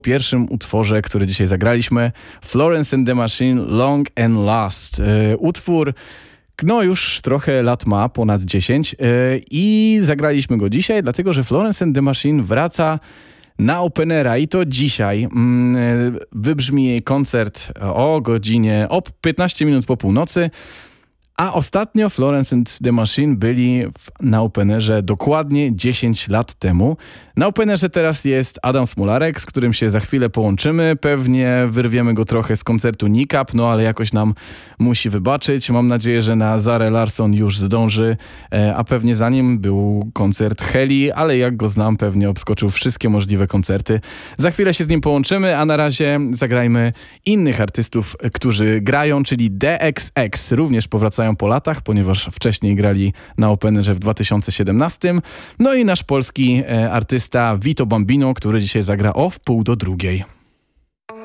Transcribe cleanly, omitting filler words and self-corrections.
pierwszym utworze, który dzisiaj zagraliśmy, Florence and the Machine, Long and Last. Utwór już trochę lat ma, ponad 10 i zagraliśmy go dzisiaj, dlatego że Florence and the Machine wraca na Openera i to dzisiaj. Wybrzmi jej koncert o 15 minut po północy. A ostatnio Florence and the Machine byli na Openerze dokładnie 10 lat temu. Na Openerze teraz jest Adam Smolarek, z którym się za chwilę połączymy. Pewnie wyrwiemy go trochę z koncertu Nikap, ale jakoś nam musi wybaczyć. Mam nadzieję, że na Zarę Larsson już zdąży, a pewnie za nim był koncert Heli, ale jak go znam, pewnie obskoczył wszystkie możliwe koncerty. Za chwilę się z nim połączymy, a na razie zagrajmy innych artystów, którzy grają, czyli DXX. Również powracają po latach, ponieważ wcześniej grali na Openerze w 2017. No i nasz polski artysta Vito Bambino, który dzisiaj zagra o 1:30.